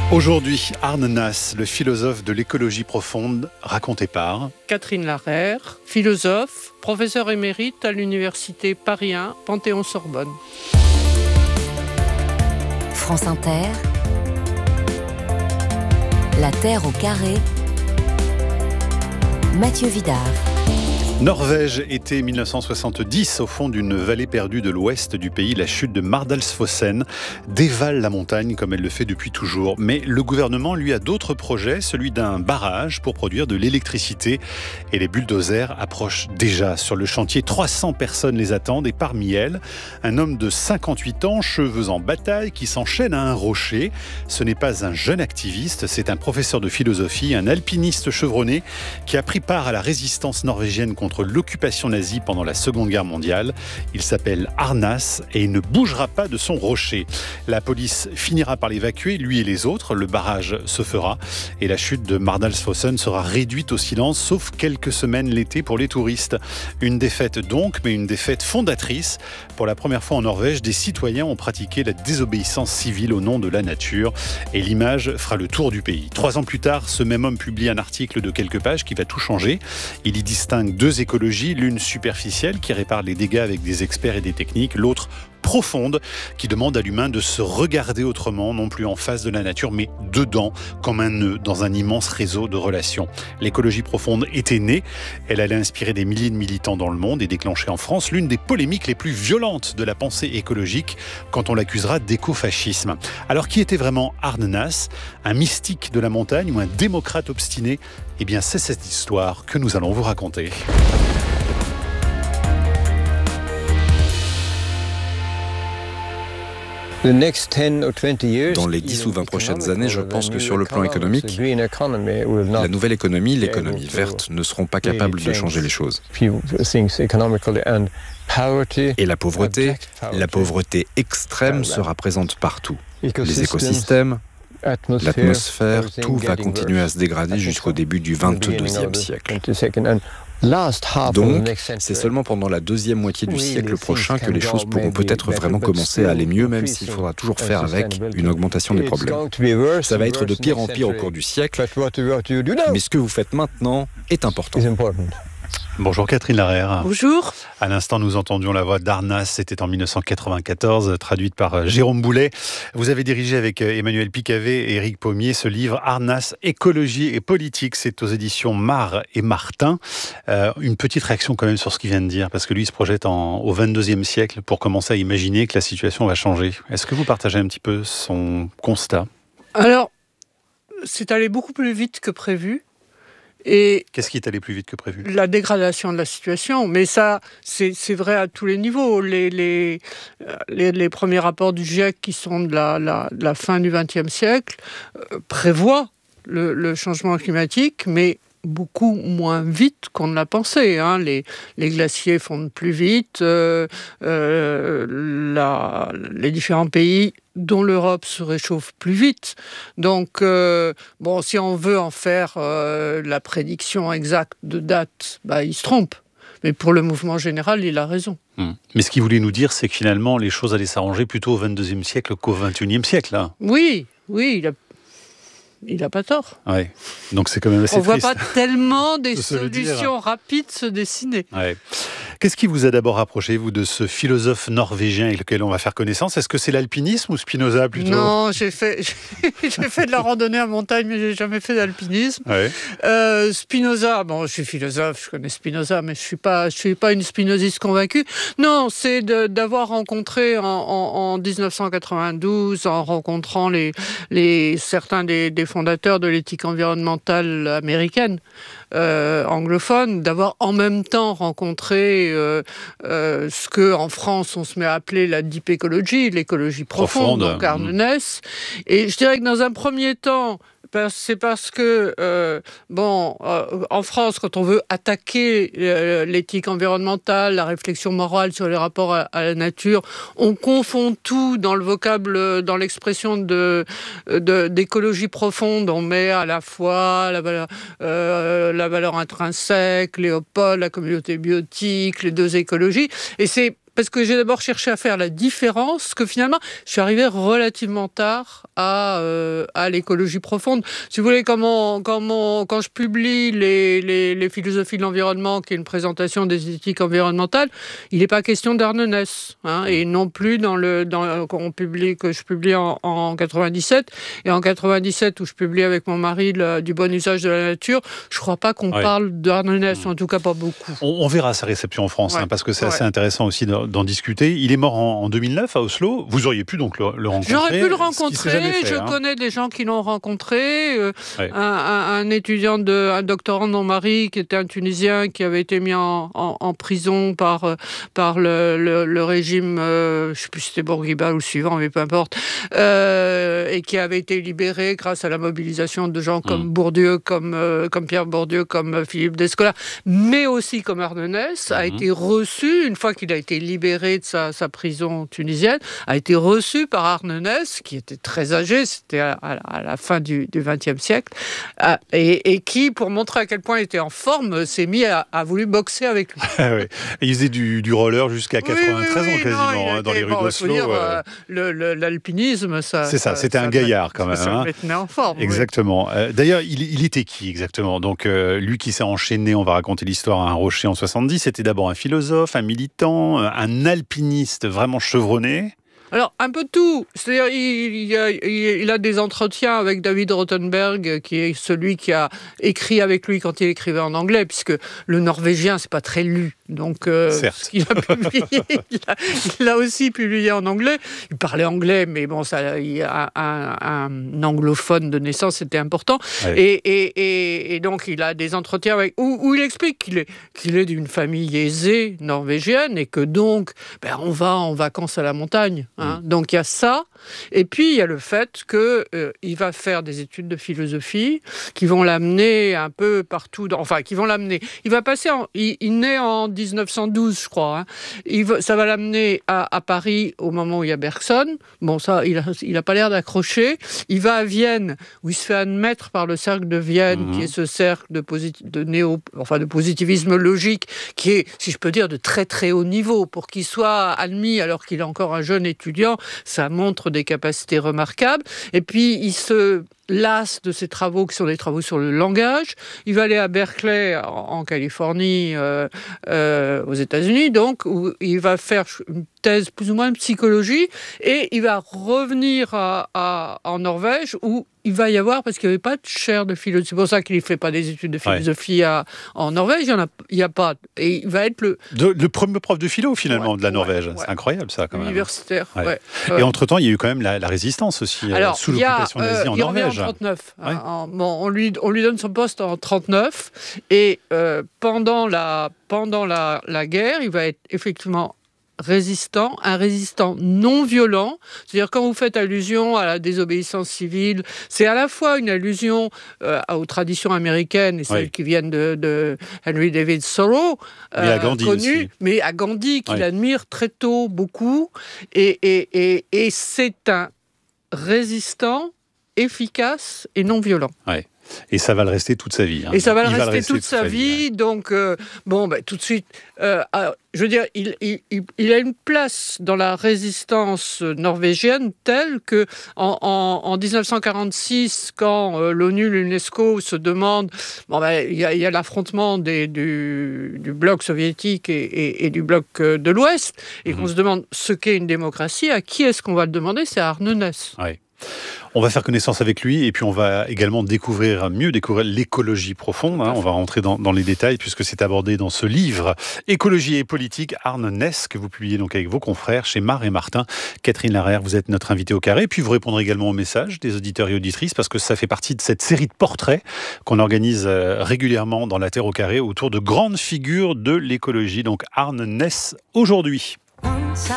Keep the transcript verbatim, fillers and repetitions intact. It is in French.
Aujourd'hui, Arne Naess, le philosophe de l'écologie profonde, raconté par Catherine Larère, philosophe, professeur émérite à l'université Paris un, Panthéon-Sorbonne. France Inter, La Terre au carré, Mathieu Vidard. Norvège, été mille neuf cent soixante-dix, au fond d'une vallée perdue de l'ouest du pays, la chute de Mardalsfossen dévale la montagne comme elle le fait depuis toujours. Mais le gouvernement, lui, a d'autres projets, celui d'un barrage pour produire de l'électricité. Et les bulldozers approchent déjà sur le chantier. trois cents personnes les attendent et parmi elles, un homme de cinquante-huit ans, cheveux en bataille, qui s'enchaîne à un rocher. Ce n'est pas un jeune activiste, c'est un professeur de philosophie, un alpiniste chevronné qui a pris part à la résistance norvégienne contre contre l'occupation nazie pendant la Seconde Guerre mondiale. Il s'appelle Arne Naess et il ne bougera pas de son rocher. La police finira par l'évacuer, lui et les autres. Le barrage se fera et la chute de Mardalsfossen sera réduite au silence, sauf quelques semaines l'été pour les touristes. Une défaite donc, mais une défaite fondatrice. Pour la première fois en Norvège, des citoyens ont pratiqué la désobéissance civile au nom de la nature et l'image fera le tour du pays. Trois ans plus tard, ce même homme publie un article de quelques pages qui va tout changer. Il y distingue deux écologies, l'une superficielle qui répare les dégâts avec des experts et des techniques, l'autre profonde qui demande à l'humain de se regarder autrement, non plus en face de la nature, mais dedans, comme un nœud dans un immense réseau de relations. L'écologie profonde était née, elle allait inspirer des milliers de militants dans le monde et déclencher en France l'une des polémiques les plus violentes de la pensée écologique quand on l'accusera d'écofascisme. Alors qui était vraiment Arne Naess, un mystique de la montagne ou un démocrate obstiné ? Eh bien c'est cette histoire que nous allons vous raconter. Dans les dix ou vingt prochaines années, je pense que sur le plan économique, la nouvelle économie, l'économie verte, ne seront pas capables de changer les choses. Et la pauvreté, la pauvreté extrême sera présente partout. Les écosystèmes, l'atmosphère, tout va continuer à se dégrader jusqu'au début du vingt-deuxième siècle. Donc, c'est seulement pendant la deuxième moitié du siècle prochain que les choses pourront peut-être vraiment commencer à aller mieux, même s'il faudra toujours faire avec une augmentation des problèmes. Ça va être de pire en pire au cours du siècle, mais ce que vous faites maintenant est important. Bonjour Catherine Larère. Bonjour. À l'instant, nous entendions la voix d'Arne Naess, c'était en mille neuf cent quatre-vingt-quatorze, traduite par Jérôme Boulet. Vous avez dirigé avec Emmanuel Picavet et Éric Pommier ce livre Arne Naess, écologie et politique. C'est aux éditions Mar et Martin. Euh, une petite réaction quand même sur ce qu'il vient de dire, parce que lui il se projette en, au vingt-deuxième siècle pour commencer à imaginer que la situation va changer. Est-ce que vous partagez un petit peu son constat ? Alors, c'est allé beaucoup plus vite que prévu. Et qu'est-ce qui est allé plus vite que prévu ? La dégradation de la situation, mais ça, c'est, c'est vrai à tous les niveaux. Les, les, les, les premiers rapports du GIEC qui sont de la, la, de la fin du vingtième siècle euh, prévoient le, le changement climatique, mais beaucoup moins vite qu'on ne l'a pensé. Hein. Les, les glaciers fondent plus vite, euh, euh, la, les différents pays, dont l'Europe, se réchauffe plus vite. Donc, euh, bon, si on veut en faire euh, la prédiction exacte de date, bah, il se trompe. Mais pour le mouvement général, il a raison. Hum. Mais ce qu'il voulait nous dire, c'est que finalement, les choses allaient s'arranger plutôt au vingt-deuxième siècle qu'au vingt et unième siècle. Là. Oui, oui, il a... Il n'a pas tort. Ouais. Donc c'est quand même assez On ne voit triste. pas tellement des de solutions rapides se dessiner. Ouais. Qu'est-ce qui vous a d'abord rapproché, vous, de ce philosophe norvégien avec lequel on va faire connaissance ? Est-ce que c'est l'alpinisme ou Spinoza plutôt ? Non, j'ai fait, j'ai fait de la randonnée en montagne, mais j'ai jamais fait d'alpinisme. Ouais. Euh, Spinoza, bon, je suis philosophe, je connais Spinoza, mais je suis pas, je suis pas une spinoziste convaincue. Non, c'est de, d'avoir rencontré en, en, en dix-neuf cent quatre-vingt-douze, en rencontrant les, les certains des, des fondateurs de l'éthique environnementale américaine, euh, anglophone, d'avoir en même temps rencontré euh, euh, ce que en France on se met à appeler la deep ecology, l'écologie profonde, profonde. donc Arne Naess. Et je dirais que dans un premier temps, c'est parce que, euh, bon, euh, en France, quand on veut attaquer euh, l'éthique environnementale, la réflexion morale sur les rapports à, à la nature, on confond tout dans le vocable, dans l'expression de, de, d'écologie profonde. On met à la fois la valeur, euh, la valeur intrinsèque, Léopold, la communauté biotique, les deux écologies. Et c'est parce que j'ai d'abord cherché à faire la différence, que finalement, je suis arrivée relativement tard à, euh, à l'écologie profonde. Si vous voulez, quand, mon, quand, mon, quand je publie les, les, les philosophies de l'environnement, qui est une présentation des éthiques environnementales, il n'est pas question d'Arne Naess, hein, et non plus dans le, dans, qu'on publie, que je publie en, en quatre-vingt-dix-sept, et en quatre-vingt-dix-sept, où je publie avec mon mari le, du bon usage de la nature, je ne crois pas qu'on ouais. parle d'Arne Naess, mmh. en tout cas pas beaucoup. On, on verra sa réception en France, ouais. hein, parce que c'est ouais. assez intéressant aussi d'en, d'en discuter. Il est mort en, en deux mille neuf à Oslo. Vous auriez pu donc le, le rencontrer. J'aurais pu le rencontrer. Fait, je hein. connais des gens qui l'ont rencontré. Euh, ouais. un, un, un étudiant, de, un doctorant de mon mari, qui était un Tunisien, qui avait été mis en, en, en prison par, par le, le, le régime, euh, je ne sais plus si c'était Bourguiba ou le suivant, mais peu importe, euh, et qui avait été libéré grâce à la mobilisation de gens comme mmh. Bourdieu, comme, euh, comme Pierre Bourdieu, comme Philippe Descola, mais aussi comme Arne Naess, mmh. a été reçu, une fois qu'il a été libéré de sa, sa prison tunisienne, a été reçu par Arne Naess, qui était très âgé, c'était à, à, à la fin du vingtième siècle, euh, et, et qui, pour montrer à quel point il était en forme, s'est mis à, à voulu boxer avec lui. oui. Et il faisait du, du roller jusqu'à quatre-vingt-treize oui, oui, oui, ans quasiment, non, hein, dans les rues bon, d'Oslo. Dire, euh... le, le, l'alpinisme, ça... C'est ça, ça c'était ça un gaillard quand même. Ça hein. me tenait en forme. Exactement. Oui. Euh, d'ailleurs, il, il était qui exactement ? Donc, euh, lui qui s'est enchaîné, on va raconter l'histoire, à un rocher en soixante-dix, c'était d'abord un philosophe, un militant, un alpiniste vraiment chevronné. Alors, un peu tout. C'est-à-dire, il, il, a, il a des entretiens avec David Rothenberg, qui est celui qui a écrit avec lui quand il écrivait en anglais, puisque le norvégien, c'est pas très lu. Donc, euh, Certes. Il, a publié, il, a, il a aussi publié en anglais. Il parlait anglais, mais bon, ça, il a un, un anglophone de naissance, c'était important. Ouais. Et, et, et, et donc, il a des entretiens avec, où, où il explique qu'il est, qu'il est d'une famille aisée norvégienne et que donc, ben, on va en vacances à la montagne. Hein. Mmh. Donc, il y a ça. Et puis, il y a le fait qu'il euh, va faire des études de philosophie qui vont l'amener un peu partout. Dans, enfin, qui vont l'amener. Il va passer en... Il, il naît en dix-neuf cent douze, je crois. Hein. Il va, ça va l'amener à, à Paris au moment où il y a Bergson. Bon, ça, il n'a il a pas l'air d'accrocher. Il va à Vienne, où il se fait admettre par le cercle de Vienne, mmh. qui est ce cercle de, posit- de, néo, enfin, de positivisme logique, qui est, si je peux dire, de très très haut niveau. Pour qu'il soit admis alors qu'il est encore un jeune étudiant, ça montre des capacités remarquables. Et puis, il se lasse de ses travaux qui sont des travaux sur le langage. Il va aller à Berkeley, en, en Californie, euh, euh, aux États-Unis, donc, où il va faire une thèse plus ou moins de psychologie, et il va revenir à, à, en Norvège, où il va y avoir, parce qu'il n'y avait pas de chaire de philosophie, c'est pour ça qu'il ne fait pas des études de philosophie ouais. à, en Norvège, il n'y a, a pas. Et il va être le... De, le premier prof de philo, finalement, ouais, de la Norvège. Ouais, ouais. C'est incroyable, ça, quand même. Universitaire, ouais. ouais. ouais. Et entre-temps, il y a eu quand même la, la résistance aussi, Alors, sous l'occupation nazie euh, en il Norvège. En trente-neuf. Ouais. En, bon, on, lui, on lui donne son poste en trente-neuf, et euh, pendant, la, pendant la, la guerre, il va être effectivement résistant, un résistant non violent. C'est-à-dire, quand vous faites allusion à la désobéissance civile, c'est à la fois une allusion euh, aux traditions américaines et celles oui. qui viennent de, de Henry David Thoreau, euh, mais à Gandhi connu, aussi. mais à Gandhi, qu'il oui. admire très tôt, beaucoup. Et, et, et, et c'est un résistant efficace et non violent. Ouais. Et ça va le rester toute sa vie. Hein. Et ça va le, rester, va le rester toute, toute sa vie. vie ouais. Donc, euh, bon, bah, tout de suite, euh, alors, je veux dire, il, il, il a une place dans la résistance norvégienne telle que en, en, en dix-neuf cent quarante-six, quand euh, l'ONU, l'UNESCO se demande, bon, bah, il y a, il y a l'affrontement des, du, du bloc soviétique et, et, et du bloc de l'Ouest, et mmh. qu'on se demande ce qu'est une démocratie, à qui est-ce qu'on va le demander ? C'est à Arne Naess. Ouais. On va faire connaissance avec lui et puis on va également découvrir, mieux découvrir l'écologie profonde. Hein. On va rentrer dans, dans les détails puisque c'est abordé dans ce livre Écologie et politique, Arne Naess, que vous publiez donc avec vos confrères chez Mar et Martin. Catherine Larère, vous êtes notre invitée au carré. Puis vous répondrez également aux messages des auditeurs et auditrices parce que ça fait partie de cette série de portraits qu'on organise régulièrement dans La Terre au carré autour de grandes figures de l'écologie. Donc Arne Naess aujourd'hui.